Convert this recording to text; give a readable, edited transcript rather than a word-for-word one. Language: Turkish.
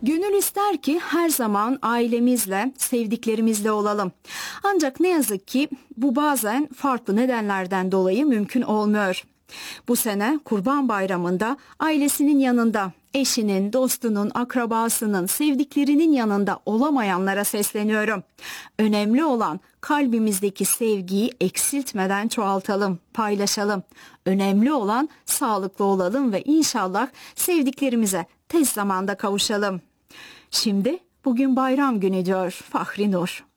Gönül ister ki her zaman ailemizle, sevdiklerimizle olalım. Ancak ne yazık ki bu bazen farklı nedenlerden dolayı mümkün olmuyor. Bu sene Kurban Bayramı'nda ailesinin yanında, eşinin, dostunun, akrabasının, sevdiklerinin yanında olamayanlara sesleniyorum. Önemli olan kalbimizdeki sevgiyi eksiltmeden çoğaltalım, paylaşalım. Önemli olan sağlıklı olalım ve inşallah sevdiklerimize tez zamanda kavuşalım. Şimdi bugün bayram günü diyor Fahri Nur.